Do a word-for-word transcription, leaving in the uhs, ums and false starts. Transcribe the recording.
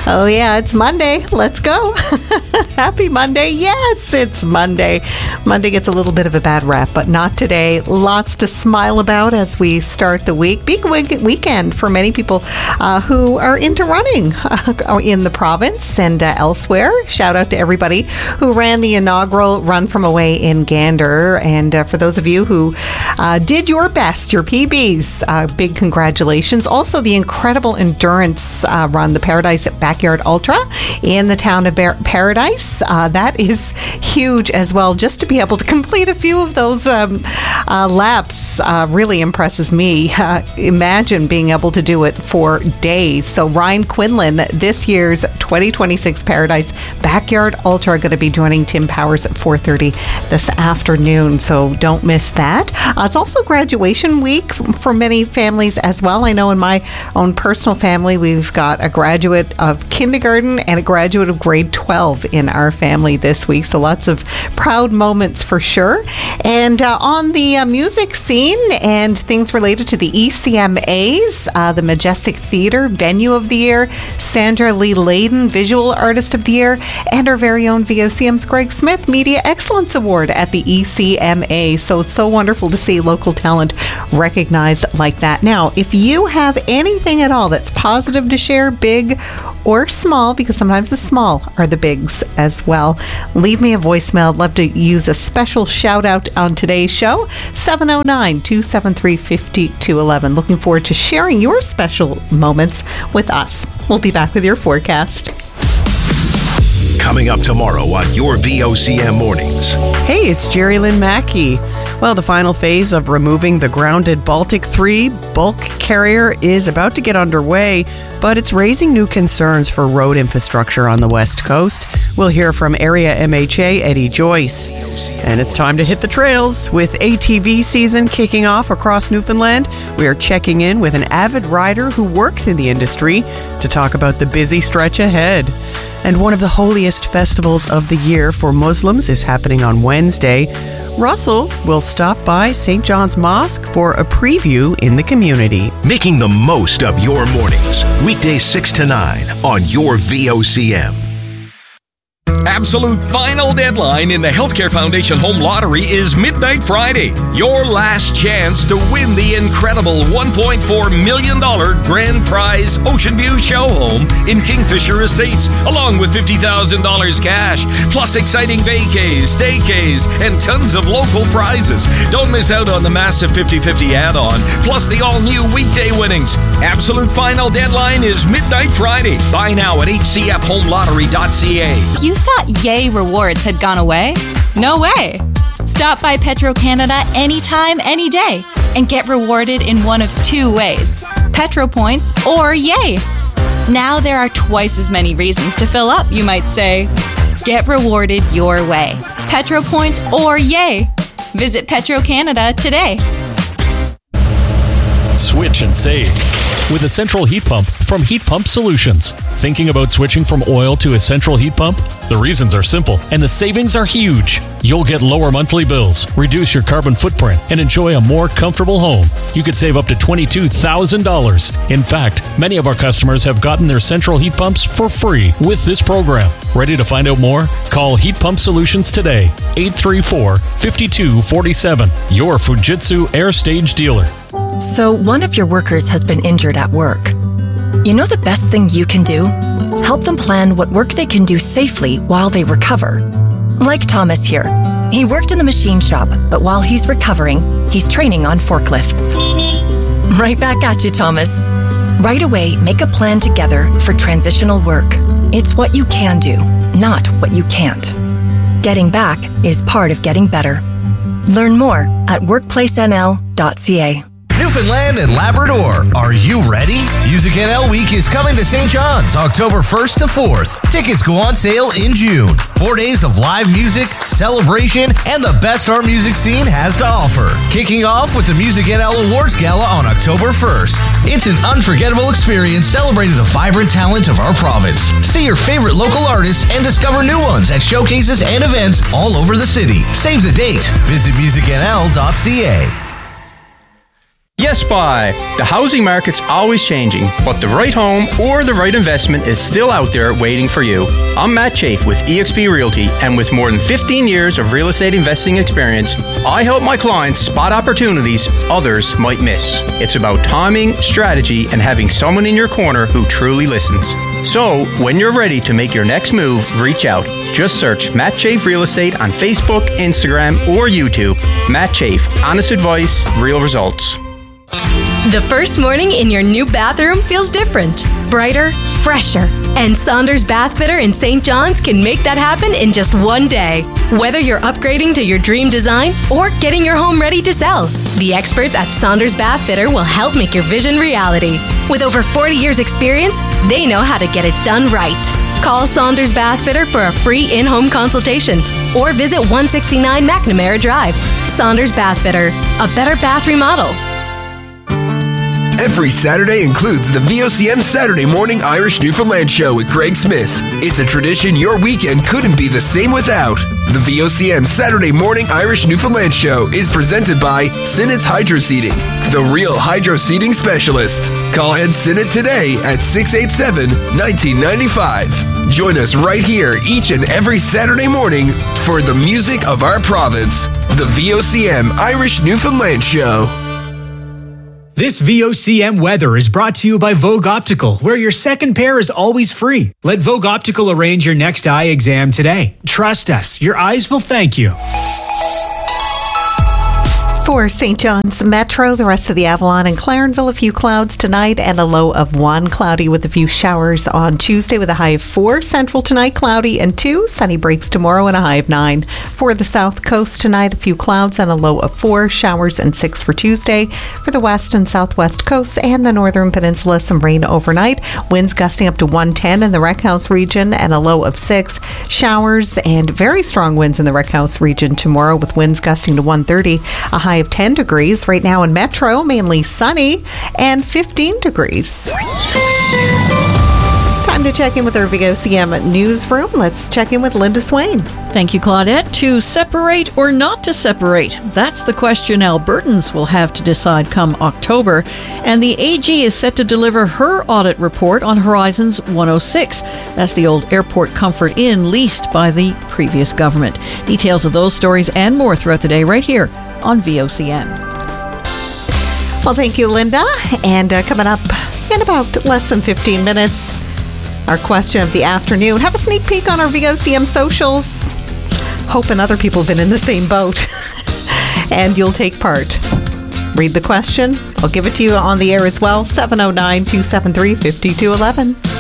Oh, yeah, it's Monday. Let's go. Happy Monday. Yes, it's Monday. Monday gets a little bit of a bad rap, but not today. Lots to smile about as we start the week. Big weekend for many people uh, who are into running uh, in the province and uh, elsewhere. Shout out to everybody who ran the inaugural Run From Away in Gander. And uh, for those of you who uh, did your best, your P Bs, uh, big congratulations. Also, the incredible endurance uh, run, the Paradise Backyard Ultra in the town of Bar- Paradise. Uh, that is huge as well. Just to be able to complete a few of those um, uh, laps uh, really impresses me. Uh, imagine being able to do it for days. So Ryan Quinlan, this year's twenty twenty-six Paradise Backyard Ultra, going to be joining Tim Powers at four thirty this afternoon. So don't miss that. Uh, it's also graduation week for many families as well. I know in my own personal family, we've got a graduate of kindergarten and a graduate of grade twelve in our family this week. So lots of proud moments for sure. And uh, on the uh, music scene and things related to the E C M As, uh, the Majestic Theatre Venue of the Year, Sandra Lee Layden Visual Artist of the Year, and our very own V O C M's Greg Smith Media Excellence Award at the E C M A. So it's so wonderful to see local talent recognized like that. Now, if you have anything at all that's positive to share, big or small, because sometimes the small are the bigs as well, leave me a voicemail. I'd love to use a special shout out on today's show, seven oh nine, two seven three, five two one one. Looking forward to sharing your special moments with us. We'll be back with your forecast. Coming up tomorrow on your V O C M Mornings. Hey, it's Jerry Lynn Mackey. Well, the final phase of removing the grounded Baltic three bulk carrier is about to get underway, but it's raising new concerns for road infrastructure on the West Coast. We'll hear from Area M H A Eddie Joyce. And it's time to hit the trails. With A T V season kicking off across Newfoundland, we are checking in with an avid rider who works in the industry to talk about the busy stretch ahead. And one of the holiest festivals of the year for Muslims is happening on Wednesday. Russell will stop by Saint John's Mosque for a preview in the community. Making the most of your mornings. Weekdays six to nine on your V O C M. Absolute final deadline in the Healthcare Foundation Home Lottery is midnight Friday. Your last chance to win the incredible one point four million dollars grand prize Ocean View show home in Kingfisher Estates, along with fifty thousand dollars cash, plus exciting vacays, staycays, and tons of local prizes. Don't miss out on the massive fifty-fifty add-on, plus the all-new weekday winnings. Absolute final deadline is midnight Friday. Buy now at h c f home lottery dot c a. You thought Yay Rewards had gone away? No way! Stop by Petro-Canada anytime, any day, and get rewarded in one of two ways: Petro Points or Yay. Now there are twice as many reasons to fill up, you might say. Get rewarded your way. Petro Points or Yay. Visit Petro-Canada today. Switch and save with a central heat pump from Heat Pump Solutions. Thinking about switching from oil to a central heat pump? The reasons are simple, and the savings are huge. You'll get lower monthly bills, reduce your carbon footprint, and enjoy a more comfortable home. You could save up to twenty-two thousand dollars. In fact, many of our customers have gotten their central heat pumps for free with this program. Ready to find out more? Call Heat Pump Solutions today, eight three four, five two four seven, your Fujitsu Air Stage dealer. So one of your workers has been injured at work. You know the best thing you can do? Help them plan what work they can do safely while they recover. Like Thomas here. He worked in the machine shop, but while he's recovering, he's training on forklifts. Right back at you, Thomas. Right away, make a plan together for transitional work. It's what you can do, not what you can't. Getting back is part of getting better. Learn more at workplace n l dot c a. Newfoundland and Labrador, are you ready? Music N L Week is coming to Saint John's October first to fourth. Tickets go on sale in June. Four days of live music, celebration, and the best our music scene has to offer. Kicking off with the Music N L Awards Gala on October first. It's an unforgettable experience celebrating the vibrant talent of our province. See your favorite local artists and discover new ones at showcases and events all over the city. Save the date. Visit music n l dot c a. Yes, Buy. The housing market's always changing, but the right home or the right investment is still out there waiting for you. I'm Matt Chafe with E X P Realty, and with more than fifteen years of real estate investing experience, I help my clients spot opportunities others might miss. It's about timing, strategy, and having someone in your corner who truly listens. So, when you're ready to make your next move, reach out. Just search Matt Chafe Real Estate on Facebook, Instagram, or YouTube. Matt Chafe, honest advice, real results. The first morning in your new bathroom feels different, brighter, fresher. And Saunders Bath Fitter in Saint John's can make that happen in just one day. Whether you're upgrading to your dream design or getting your home ready to sell, the experts at Saunders Bath Fitter will help make your vision reality. With over forty years experience, they know how to get it done right. Call Saunders Bath Fitter for a free in-home consultation or visit one sixty-nine McNamara Drive. Saunders Bath Fitter, a better bath remodel. Every Saturday includes the V O C M Saturday Morning Irish Newfoundland Show with Greg Smith. It's a tradition your weekend couldn't be the same without. The V O C M Saturday Morning Irish Newfoundland Show is presented by Sinnett's Hydro Seeding, the real hydro seeding specialist. Call Ed Sinnett today at six eight seven, one nine nine five. Join us right here each and every Saturday morning for the music of our province, the V O C M Irish Newfoundland Show. This V O C M weather is brought to you by Vogue Optical, where your second pair is always free. Let Vogue Optical arrange your next eye exam today. Trust us, your eyes will thank you. For Saint John's Metro, the rest of the Avalon and Clarenville, a few clouds tonight and a low of one. Cloudy with a few showers on Tuesday with a high of four. Central tonight, cloudy and two. Sunny breaks tomorrow and a high of nine. For the South Coast tonight, a few clouds and a low of four. Showers and six for Tuesday. For the West and Southwest coasts and the Northern Peninsula, some rain overnight. Winds gusting up to one ten in the Wreck House region and a low of six. Showers and very strong winds in the Wreck House region tomorrow with winds gusting to one thirty. A high of ten degrees. Right now in Metro, mainly sunny and fifteen degrees. Time to check in with our V O C M newsroom. Let's check in with Linda Swain. Thank you, Claudette. To separate or not to separate? That's the question Albertans will have to decide come October. And the A G is set to deliver her audit report on Horizons one oh six. That's the old Airport Comfort Inn leased by the previous government. Details of those stories and more throughout the day right here on V O C M. Well, thank you, Linda. And uh, coming up in about less than fifteen minutes, our question of the afternoon. Have a sneak peek on our V O C M socials. Hoping other people have been in the same boat. And you'll take part. Read the question. I'll give it to you on the air as well. seven oh nine, two seven three, five two one one.